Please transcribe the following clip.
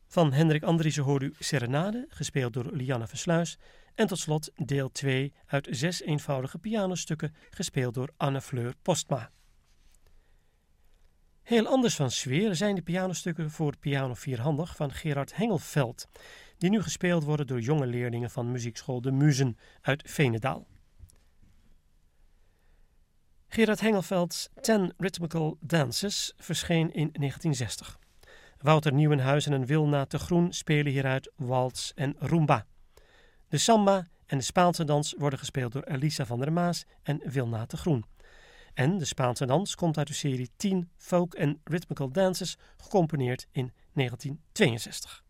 Van Hendrik Andriessen hoort u Serenade, gespeeld door Lianne Versluis. En tot slot deel 2 uit 6 eenvoudige pianostukken, gespeeld door Anne-Fleur Postma. Heel anders van sfeer zijn de pianostukken voor piano vierhandig van Gerard Hengelveld, die nu gespeeld worden door jonge leerlingen van muziekschool De Muzen uit Veenendaal. Gerard Hengelveld's 10 Rhythmical Dances verscheen in 1960. Wouter Nieuwenhuis en Wilna te Groen spelen hieruit waltz en rumba. De samba en de Spaanse dans worden gespeeld door Elisa van der Maas en Wilna te Groen. En de Spaanse dans komt uit de serie 10 Folk and Rhythmical Dances, gecomponeerd in 1962.